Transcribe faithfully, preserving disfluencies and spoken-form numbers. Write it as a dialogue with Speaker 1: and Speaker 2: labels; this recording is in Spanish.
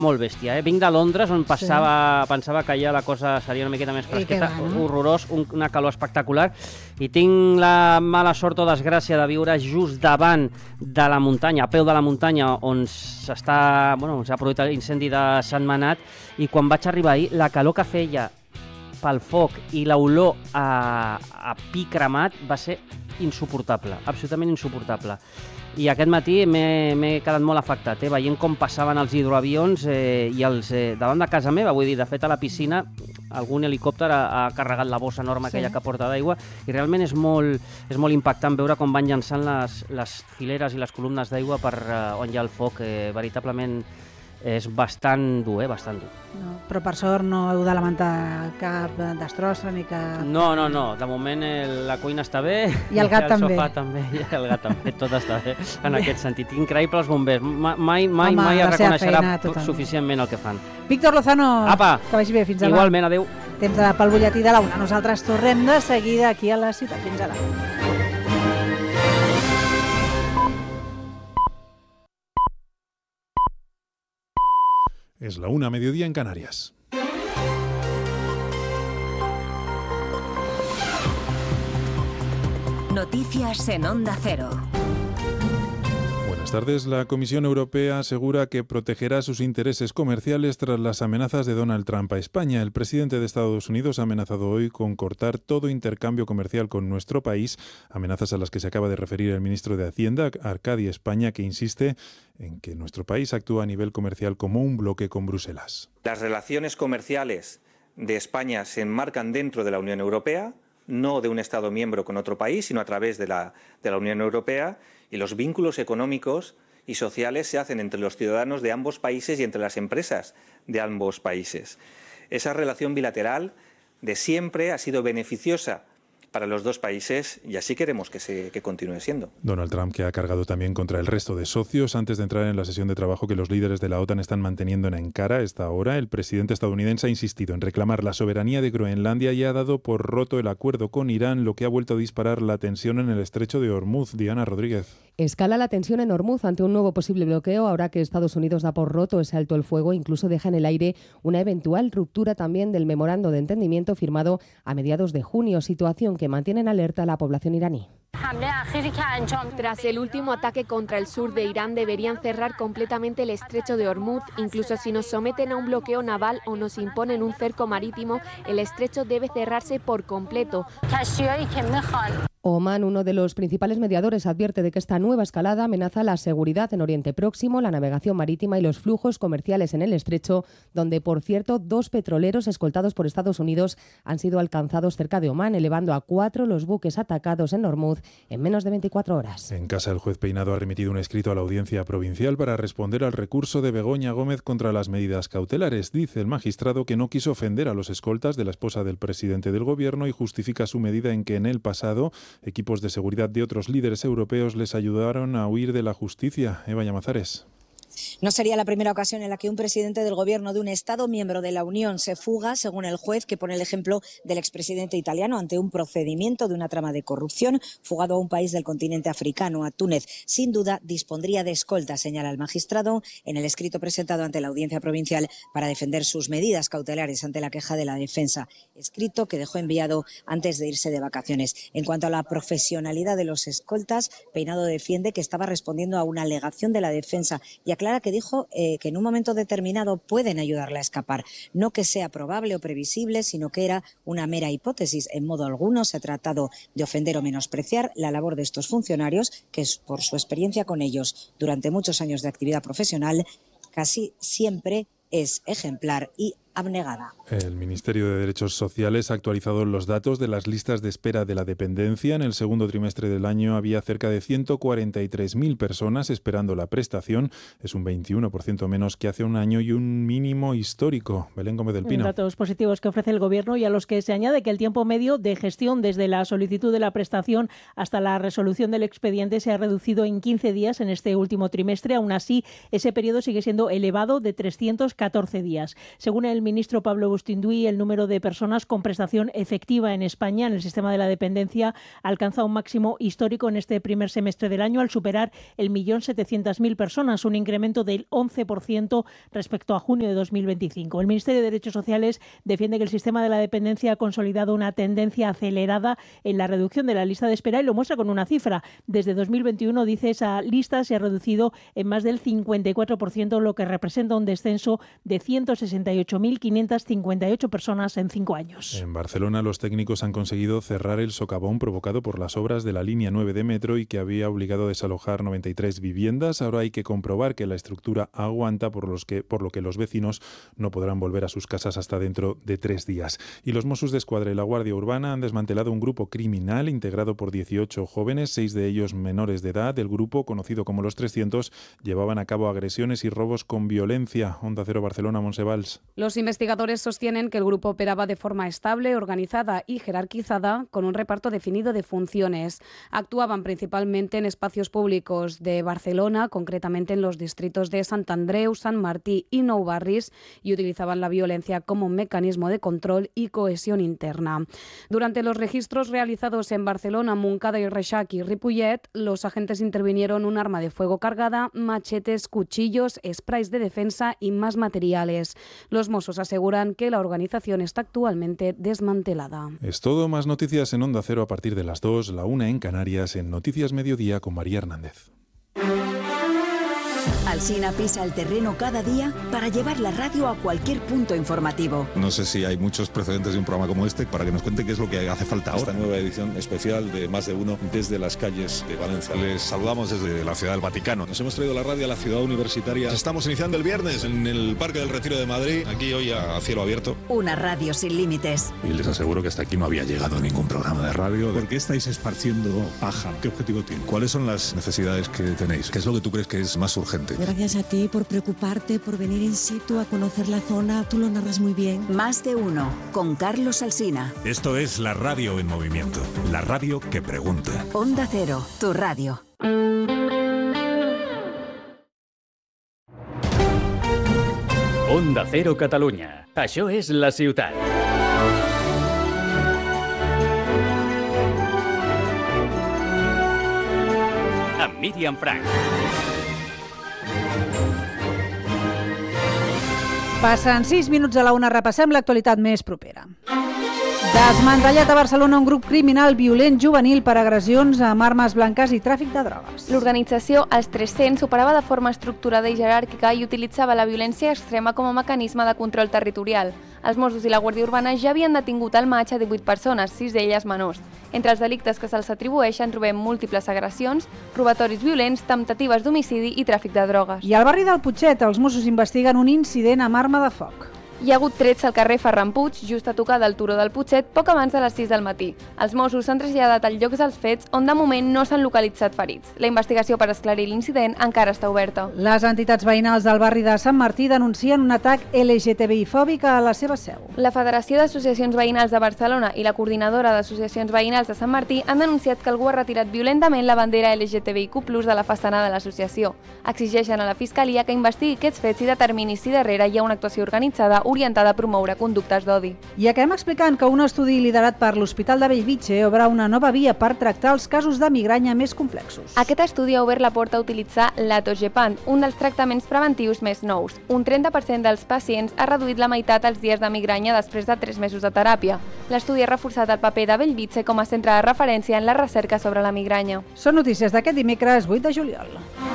Speaker 1: molt bèstia, eh? Vinc de Londres, on passava, sí. pensava que allà la cosa seria una miqueta més fresqueta,
Speaker 2: va, no?
Speaker 1: horrorós, un, una calor espectacular, i tinc la mala sort o desgràcia de viure just davant de la muntanya, a peu de la muntanya, on s'està, bueno, s'ha produït l'incendi de Sant Manat, i quan vaig arribar ahir, la calor que feia pel foc i l'olor a, a pi cremat va ser insuportable, absolutament insuportable. I aquest matí m'he quedat molt afectat, eh? Veient com passaven els hidroavions eh, i els, eh, davant de casa meva, vull dir, de fet a la piscina algun helicòpter ha, ha carregat la bossa enorme sí. aquella que porta d'aigua, i realment és molt, és molt impactant veure com van llançant les, les fileres i les columnes d'aigua per eh, on hi ha el foc, eh, veritablement és bastant dur, eh? Bastant dur.
Speaker 2: No, però per sort no heu de lamentar cap destrossa ni cap...
Speaker 1: No, no, no. De moment el, la cuina està bé.
Speaker 2: I el gat
Speaker 1: i el
Speaker 2: també.
Speaker 1: sofà també. I el gat també. Tot està bé en bé. Aquest sentit. Increïble els bombers. Mai, mai,
Speaker 2: Home,
Speaker 1: mai es reconeixerà
Speaker 2: feina,
Speaker 1: suficientment el que fan.
Speaker 2: Víctor Lozano,
Speaker 1: Apa,
Speaker 2: que vagi bé. Fins demà.
Speaker 1: Igualment, adéu.
Speaker 2: Temps de, pel butlletí de la una. Nosaltres tornem de seguida aquí a la ciutat. Fins ara.
Speaker 3: Es la una, mediodía en Canarias.
Speaker 4: Noticias en Onda Cero.
Speaker 3: Buenas tardes. La Comisión Europea asegura que protegerá sus intereses comerciales tras las amenazas de Donald Trump a España. El presidente de Estados Unidos ha amenazado hoy con cortar todo intercambio comercial con nuestro país, amenazas a las que se acaba de referir el ministro de Hacienda, Arcadi España, que insiste en que nuestro país actúa a nivel comercial como un bloque con Bruselas.
Speaker 5: Las relaciones comerciales de España se enmarcan dentro de la Unión Europea, no de un Estado miembro con otro país, sino a través de la, de la Unión Europea, y los vínculos económicos y sociales se hacen entre los ciudadanos de ambos países y entre las empresas de ambos países. Esa relación bilateral de siempre ha sido beneficiosa para los dos países y así queremos que, se, que continúe siendo.
Speaker 3: Donald Trump, que ha cargado también contra el resto de socios antes de entrar en la sesión de trabajo que los líderes de la OTAN están manteniendo en Ankara a esta hora. El presidente estadounidense ha insistido en reclamar la soberanía de Groenlandia y ha dado por roto el acuerdo con Irán, lo que ha vuelto a disparar la tensión en el estrecho de Hormuz. Diana Rodríguez.
Speaker 6: Escala la tensión en Hormuz ante un nuevo posible bloqueo ahora que Estados Unidos da por roto ese alto el fuego, incluso deja en el aire una eventual ruptura también del memorando de entendimiento firmado a mediados de junio, situación que mantiene en alerta a la población iraní.
Speaker 7: Tras el último ataque contra el sur de Irán, deberían cerrar completamente el estrecho de Hormuz. Incluso si nos someten a un bloqueo naval o nos imponen un cerco marítimo, el estrecho debe cerrarse por completo.
Speaker 6: Omán, uno de los principales mediadores, advierte de que esta nueva escalada amenaza la seguridad en Oriente Próximo, la navegación marítima y los flujos comerciales en el estrecho, donde, por cierto, dos petroleros escoltados por Estados Unidos han sido alcanzados cerca de Omán, elevando a cuatro los buques atacados en Hormuz en menos de veinticuatro horas.
Speaker 3: En casa, el juez Peinado ha remitido un escrito a la Audiencia Provincial para responder al recurso de Begoña Gómez contra las medidas cautelares. Dice el magistrado que no quiso ofender a los escoltas de la esposa del presidente del gobierno y justifica su medida en que en el pasado equipos de seguridad de otros líderes europeos les ayudaron a huir de la justicia. Eva Llamazares.
Speaker 8: No sería la primera ocasión en la que un presidente del gobierno de un Estado miembro de la Unión se fuga, según el juez, que pone el ejemplo del expresidente italiano ante un procedimiento de una trama de corrupción, fugado a un país del continente africano, a Túnez. Sin duda dispondría de escolta, señala el magistrado en el escrito presentado ante la Audiencia Provincial para defender sus medidas cautelares ante la queja de la defensa. Escrito que dejó enviado antes de irse de vacaciones. En cuanto a la profesionalidad de los escoltas, Peinado defiende que estaba respondiendo a una alegación de la defensa y aclara que dijo eh, que en un momento determinado pueden ayudarle a escapar. No que sea probable o previsible, sino que era una mera hipótesis. En modo alguno se ha tratado de ofender o menospreciar la labor de estos funcionarios, que es por su experiencia con ellos durante muchos años de actividad profesional, casi siempre es ejemplar y abnegada.
Speaker 3: El Ministerio de Derechos Sociales ha actualizado los datos de las listas de espera de la dependencia. En el segundo trimestre del año había cerca de ciento cuarenta y tres mil personas esperando la prestación. Es un veintiuno por ciento menos que hace un año y un mínimo histórico. Belén Gómez del Pino.
Speaker 9: Datos positivos que ofrece el Gobierno y a los que se añade que el tiempo medio de gestión desde la solicitud de la prestación hasta la resolución del expediente se ha reducido en quince días en este último trimestre. Aún así, ese periodo sigue siendo elevado de trescientos catorce días. Según el el ministro Pablo Bustinduy, el número de personas con prestación efectiva en España en el sistema de la dependencia alcanza un máximo histórico en este primer semestre del año al superar el millón setecientas mil personas, un incremento del once por ciento respecto a junio de dos mil veinticinco. El Ministerio de Derechos Sociales defiende que el sistema de la dependencia ha consolidado una tendencia acelerada en la reducción de la lista de espera y lo muestra con una cifra. Desde dos mil veintiuno, dice, esa lista se ha reducido en más del cincuenta y cuatro por ciento, lo que representa un descenso de ciento sesenta y ocho mil quinientas cincuenta y ocho personas en cinco años.
Speaker 3: En Barcelona, los técnicos han conseguido cerrar el socavón provocado por las obras de la línea nueve de metro y que había obligado a desalojar noventa y tres viviendas. Ahora hay que comprobar que la estructura aguanta, por, los que, por lo que los vecinos no podrán volver a sus casas hasta dentro de tres días. Y los Mossos d'Esquadra y la Guardia Urbana han desmantelado un grupo criminal integrado por dieciocho jóvenes, seis de ellos menores de edad. El grupo, conocido como Los trescientos, llevaban a cabo agresiones y robos con violencia. Onda Cero Barcelona, Montse Valls.
Speaker 10: Los investigadores sostienen que el grupo operaba de forma estable, organizada y jerarquizada, con un reparto definido de funciones. Actuaban principalmente en espacios públicos de Barcelona, concretamente en los distritos de Sant Andreu, Sant Martí y Nou Barris, y utilizaban la violencia como un mecanismo de control y cohesión interna. Durante los registros realizados en Barcelona, Montcada y Reixac y Ripollet, los agentes intervinieron un arma de fuego cargada, machetes, cuchillos, sprays de defensa y más materiales. Los Mossos aseguran que la organización está actualmente desmantelada.
Speaker 3: Es todo. Más noticias en Onda Cero a partir de las dos, la una en Canarias, en Noticias Mediodía con María Hernández.
Speaker 4: Alsina pisa el terreno cada día para llevar la radio a cualquier punto informativo.
Speaker 11: No sé si hay muchos precedentes de un programa como este para que nos cuente qué es lo que hace falta ahora.
Speaker 12: Esta nueva edición especial de Más de Uno desde las calles de Valencia.
Speaker 11: Les saludamos desde la Ciudad del Vaticano.
Speaker 12: Nos hemos traído la radio a la ciudad universitaria.
Speaker 11: Estamos iniciando el viernes en el Parque del Retiro de Madrid, aquí hoy a cielo abierto.
Speaker 4: Una radio sin límites.
Speaker 11: Y les aseguro que hasta aquí no había llegado ningún programa de radio.
Speaker 12: ¿Por qué estáis esparciendo paja? ¿Qué objetivo tiene?
Speaker 11: ¿Cuáles son las necesidades que tenéis? ¿Qué es lo que tú crees que es más urgente?
Speaker 13: Gracias a ti por preocuparte, por venir in situ a conocer la zona. Tú lo narras muy bien.
Speaker 4: Más de Uno, con Carlos Alsina.
Speaker 11: Esto es la radio en movimiento. La radio que pregunta.
Speaker 4: Onda Cero, tu radio.
Speaker 14: Onda Cero Catalunya. Això és la ciutat. Amb Míriam Frank.
Speaker 2: Passen sis minuts a la una, repassem l'actualitat més propera. Desmantellat a Barcelona un grup criminal violent juvenil per agressions amb armes blanques i tràfic de drogues.
Speaker 7: L'organització Els tres-cents operava de forma estructurada i jeràrquica i utilitzava la violència extrema com a mecanisme de control territorial. Els Mossos i la Guàrdia Urbana ja havien detingut al maig a divuit persones, sis d'elles menors. Entre els delictes que se'ls atribueixen trobem múltiples agressions, robatoris violents, temptatives d'homicidi i tràfic de drogues.
Speaker 2: I al barri del Putxet, els Mossos investiguen un incident amb arma de foc.
Speaker 7: Hi ha hagut trets al carrer Ferran Puig, just a tocar del turó del Putxet, poc abans de les sis del matí. Els Mossos s'han traslladat al lloc dels fets, on de moment no s'han localitzat ferits. La investigació per esclarir l'incident encara està oberta.
Speaker 2: Les entitats veïnals del barri de Sant Martí denuncien un atac L G T B I-fòbic a la seva seu.
Speaker 7: La Federació d'Associacions Veïnals de Barcelona i la Coordinadora d'Associacions Veïnals de Sant Martí han denunciat que algú ha retirat violentament la bandera L G T B I Q plus, de la façana de l'associació. Exigeixen a la Fiscalia que investigui aquests fets i determini si darrere hi ha una actuació organitzada orientada a promoure conductes d'odi.
Speaker 2: I acabem explicant que un estudi liderat per l'Hospital de Bellvitge obre una nova via per tractar els casos de migranya més complexos.
Speaker 7: Aquest estudi ha obert la porta a utilitzar l'atogepant, un dels tractaments preventius més nous. Un trenta per cent dels pacients ha reduït la meitat els dies de migranya després de tres mesos de teràpia. L'estudi ha reforçat el paper de Bellvitge com a centre de referència en la recerca sobre la migranya.
Speaker 2: Són notícies d'aquest dimecres vuit de juliol.